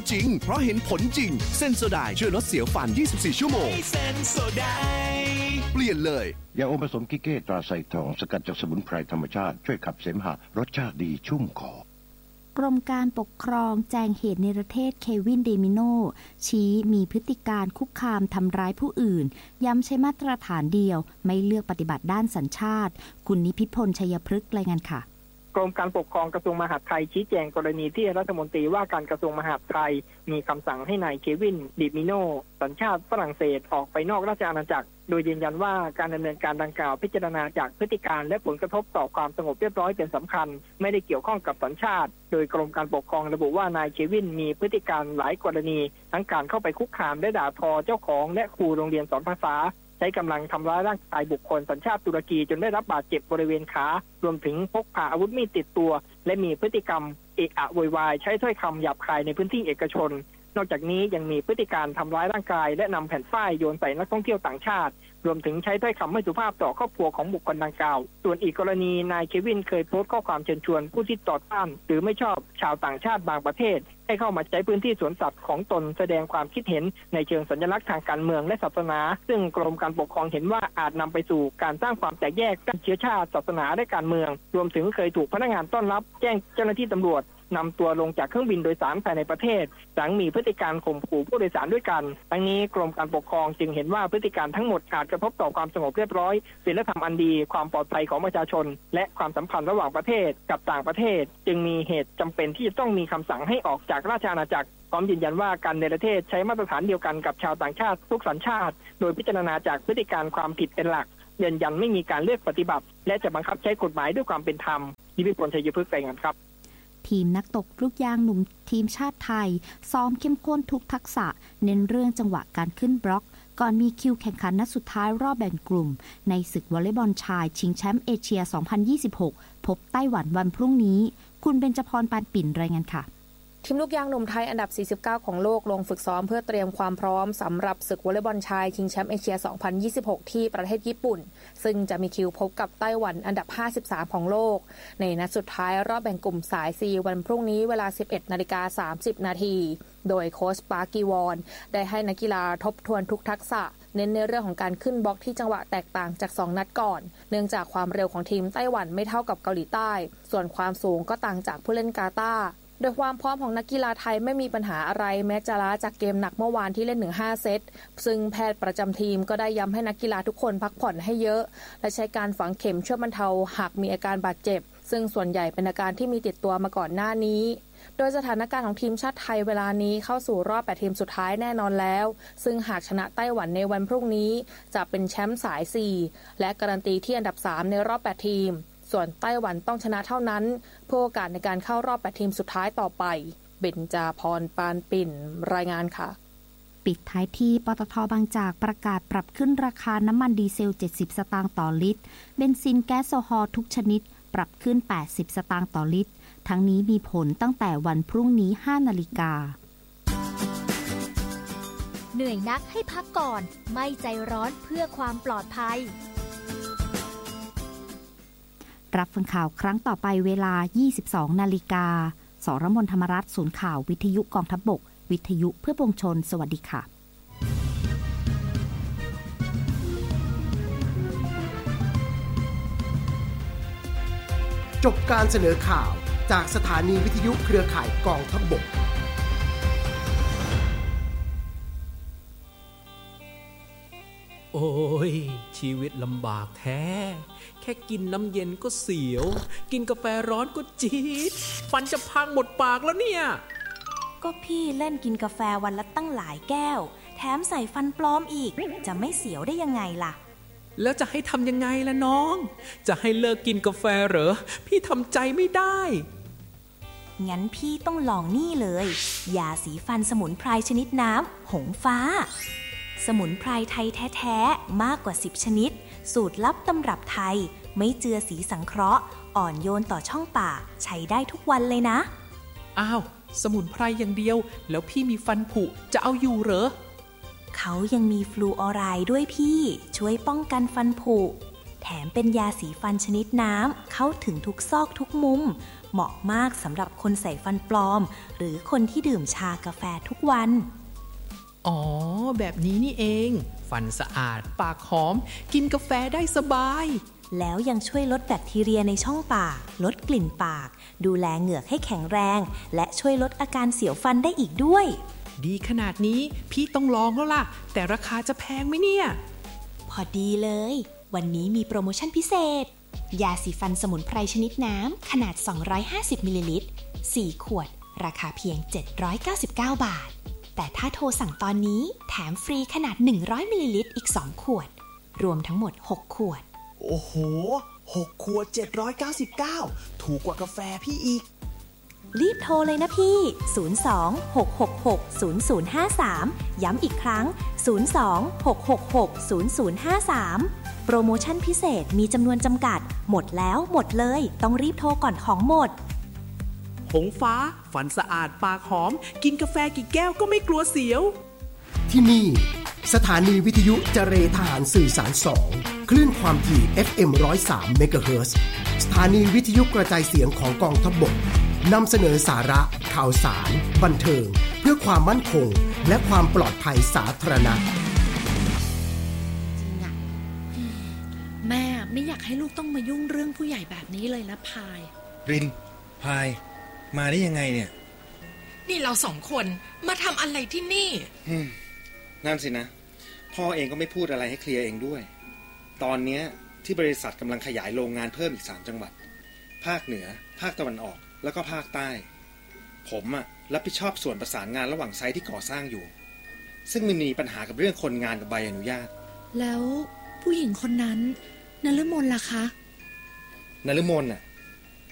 จริงเพราะเห็นผลจริงเซนโซไดช่วยลดเสียวฟัน24ชั่วโมงเซนโซไดเปลี่ยนเลยยาอมผสมกิเก้ตราไซทองสกัดจากสมุนไพรธรรมชาติช่วยขับเสมหะรสชาติดีชุ่มคอกรมการปกครองแจ้งเหตุนิรเทศเควินเดมิโนชี้มีพฤติการคุกคามทำร้ายผู้อื่นย้ำใช้มาตรฐานเดียวไม่เลือกปฏิบัติด้านสัญชาติคุณนิพิพลชัยพฤกษ์รายงานค่ะกรมการปกครองกระทรวงมหาดไทยชี้แจงกรณีที่รัฐมนตรีว่าการกระทรวงมหาดไทยมีคำสั่งให้นายเควินเดมิโนสัญชาติฝรั่งเศสออกไปนอกราชอาณาจักรโดยยืนยันว่าการดำเนินการดังกล่าวพิจารณาจากพฤติการและผลกระทบต่อความสงบเรียบร้อยเป็นสำคัญไม่ได้เกี่ยวข้องกับสัญชาติโดยกรมการปกครองระบุว่านายเควินมีพฤติการหลายกรณีทั้งการเข้าไปคุกคามและด่าทอเจ้าของและครูโรงเรียนสอนภาษาใช้กำลังทำร้ายร่างกายบุคคลสัญชาติตุรกีจนได้รับบาดเจ็บบริเวณขารวมถึงพกพาอาวุธมีดติดตัวและมีพฤติกรรมเอะอะโวยวายใช้ถ้อยคำหยาบคายในพื้นที่เอกชนนอกจากนี้ยังมีพฤติการทำร้ายร่างกายและนำแผ่นฝ้ายโยนใส่นักท่องเที่ยวต่างชาติรวมถึงใช้ถ้อยคำไม่สุภาพต่อครอบครัวของบุคคลดังกล่าวส่วนอีกกรณีนายเควินเคยโพสต์ข้อความเชิญชวนผู้ที่ต่อต้านหรือไม่ชอบชาวต่างชาติบางประเทศให้เข้ามาใช้พื้นที่สวนสัตว์ของตนแสดงความคิดเห็นในเชิงสัญลักษณ์ทางการเมืองและศาสนาซึ่งกรมการปกครองเห็นว่าอาจนำไปสู่การสร้างความแตกแยกกันเชื้อชาติศาสนาและการเมืองรวมถึงเคยถูกพนักงานต้อนรับแจ้งเจ้าหน้าที่ตำรวจนำตัวลงจากเครื่องบินโดยสารภายในประเทศหลังมีพฤติการข่มขู่ผู้โดยสารด้วยกันทั้งนี้กรมการปกครองจึงเห็นว่าพฤติการทั้งหมดอาจกระทบต่อความสงบเรียบร้อยศีลธรรมอันดีความปลอดภัยของประชาชนและความสัมพันธ์ระหว่างประเทศกับต่างประเทศจึงมีเหตุจำเป็นที่จะต้องมีคำสั่งให้ออกจากราชอาณาจักรพร้อมยืนยันว่าการในประเทศใช้มาตรฐานเดียวกันกับชาวต่างชาติทุกสัญชาติโดยพิจารณาจากพฤติการความผิดเป็นหลักยืนยันไม่มีการเลือกปฏิบัติและจะบังคับใช้กฎหมายด้วยความเป็นธรรมนิพิพลชัยพฤกษ์รายงานครับทีมนักตกลูกยางหนุ่มทีมชาติไทยซ้อมเข้มข้นทุกทักษะเน้นเรื่องจังหวะการขึ้นบล็อกก่อนมีคิวแข่งขันนัดสุดท้ายรอบแบ่งกลุ่มในศึกวอลเลย์บอลชายชิงแชมป์เอเชีย 2026 พบไต้หวันวันพรุ่งนี้คุณเบญจพร ปานปิ่นรายงานค่ะทีมลูกยางหนุ่มไทยอันดับ49ของโลกลงฝึกซ้อมเพื่อเตรียมความพร้อมสำหรับศึกวอลเลย์บอลชายชิงแชมป์เอเชีย 2026 ที่ประเทศญี่ปุ่นซึ่งจะมีคิวพบกับไต้หวันอันดับ53ของโลกในนัดสุดท้ายรอบแบ่งกลุ่มสาย C วันพรุ่งนี้เวลา 11:30 น.โดยโค้ชปาร์กีวอนได้ให้นักกีฬาทบทวนทุกทักษะเน้นในเรื่องของการขึ้นบล็อกที่จังหวะแตกต่างจาก2นัดก่อนเนื่องจากความเร็วของทีมไต้หวันไม่เท่ากับเกาหลีใต้ส่วนความสูงก็ต่างจากผู้เล่นกาตาร์โดยความพร้อมของนักกีฬาไทยไม่มีปัญหาอะไรแม้จะล้าจากเกมหนักเมื่อวานที่เล่นถึง5เซตซึ่งแพทย์ประจำทีมก็ได้ย้ำให้นักกีฬาทุกคนพักผ่อนให้เยอะและใช้การฝังเข็มช่วยบรรเทาหากมีอาการบาดเจ็บซึ่งส่วนใหญ่เป็นอาการที่มีติดตัวมาก่อนหน้านี้โดยสถานการณ์ของทีมชาติไทยเวลานี้เข้าสู่รอบ8ทีมสุดท้ายแน่นอนแล้วซึ่งหากชนะไต้หวันในวันพรุ่งนี้จะเป็นแชมป์สาย 4 และการันตีที่อันดับ3ในรอบ8ทีมส่วนไต้หวันต้องชนะเท่านั้นเพื่อโอกาสในการเข้ารอบ8ทีมสุดท้ายต่อไปเบญจพร ปานปิ่นรายงานค่ะปิดท้ายที่ปตท.บางจากประกาศปรับขึ้นราคาน้ำมันดีเซล70สตางค์ต่อลิตรเบนซินแก๊สโซฮอล์ทุกชนิดปรับขึ้น80สตางค์ต่อลิตรทั้งนี้มีผลตั้งแต่วันพรุ่งนี้ 5 นาฬิกาเหนื่อยนักให้พักก่อนไม่ใจร้อนเพื่อความปลอดภัยรับฟังข่าวครั้งต่อไปเวลา 22 นาฬิกาสรมน ธรรมรัตน์ศูนย์ข่าววิทยุกองทัพบกวิทยุเพื่อปวงชนสวัสดีค่ะจบการเสนอข่าวจากสถานีวิทยุเครือข่ายกองทัพบกโอ้ยชีวิตลำบากแท้แค่กินน้ำเย็นก็เสียวกินกาแฟร้อนก็จี๊ดฟันจะพังหมดปากแล้วเนี่ยก็พี่เล่นกินกาแฟวันละตั้งหลายแก้วแถมใส่ฟันปลอมอีกจะไม่เสียวได้ยังไงล่ะแล้วจะให้ทำยังไงล่ะน้องจะให้เลิกกินกาแฟเหรอพี่ทำใจไม่ได้งั้นพี่ต้องลองนี่เลยยาสีฟันสมุนไพรชนิดน้ำหงฟ้าสมุนไพรไทยแท้ๆมากกว่า10ชนิดสูตรลับตำรับไทยไม่เจือสีสังเคราะห์อ่อนโยนต่อช่องปากใช้ได้ทุกวันเลยนะอ้าวสมุนไพรอย่างเดียวแล้วพี่มีฟันผุจะเอาอยู่เหรอเขายังมีฟลูออไรด์ด้วยพี่ช่วยป้องกันฟันผุแถมเป็นยาสีฟันชนิดน้ำเข้าถึงทุกซอกทุกมุมเหมาะมากสำหรับคนใส่ฟันปลอมหรือคนที่ดื่มชากาแฟทุกวันอ๋อแบบนี้นี่เองฟันสะอาดปากหอมกินกาแฟได้สบายแล้วยังช่วยลดแบคทีเรียในช่องปากลดกลิ่นปากดูแลเหงือกให้แข็งแรงและช่วยลดอาการเสียวฟันได้อีกด้วยดีขนาดนี้พี่ต้องลองแล้วล่ะแต่ราคาจะแพงไหมเนี่ยพอดีเลยวันนี้มีโปรโมชั่นพิเศษยาสีฟันสมุนไพรชนิดน้ำขนาด250มิลลิลิตร4ขวดราคาเพียง799 บาทแต่ถ้าโทรสั่งตอนนี้แถมฟรีขนาด100มิลลิลิตรอีก2ขวดรวมทั้งหมด6ขวดโอ้โห6ขวด799ถูกกว่ากาแฟพี่อีกรีบโทรเลยนะพี่02-666-0053ย้ำอีกครั้ง02-666-0053โปรโมชั่นพิเศษมีจำนวนจำกัดหมดแล้วหมดเลยต้องรีบโทรก่อนของหมดหงฟ้าฟันสะอาดปากหอมกินกาแฟกี่แก้วก็ไม่กลัวเสียวที่นี่สถานีวิทยุเจรทหารสื่อสาร2คลื่นความถี่ FM 103 เมกะเฮิรตซ์สถานีวิทยุกระจายเสียงของกองทัพบกนำเสนอสาระข่าวสารบันเทิงเพื่อความมั่นคงและความปลอดภัยสาธารณะจริงอะแม่ไม่อยากให้ลูกต้องมายุ่งเรื่องผู้ใหญ่แบบนี้เลยนะพายรินพายมาได้ยังไงเนี่ยนี่เรา2คนมาทำอะไรที่นี่นั่นสินะพ่อเองก็ไม่พูดอะไรให้เคลียร์เองด้วยตอนนี้ที่บริษัทกำลังขยายโรงงานเพิ่มอีก3จังหวัดภาคเหนือภาคตะวันออกแล้วก็ภาคใต้ผมรับผิดชอบส่วนประสานงานระหว่างไซต์ที่ก่อสร้างอยู่ซึ่งมันมีปัญหากับเรื่องคนงานกับใบอนุญาตแล้วผู้หญิงคนนั้นนฤมลล่ะคะนฤมล